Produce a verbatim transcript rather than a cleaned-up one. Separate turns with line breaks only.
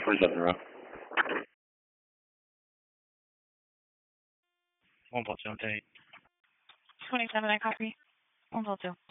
twenty-seven in a row.
One ball two, I'm ten eight.
twenty-seven, I copy. One ball two.